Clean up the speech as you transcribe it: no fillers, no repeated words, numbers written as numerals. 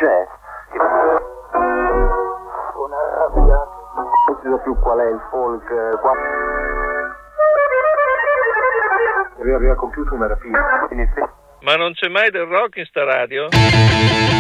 jazz. Una rabbia. Non si sa più qual è il folk. Aveva compiuto una rapina. Ma non c'è mai del rock in sta radio?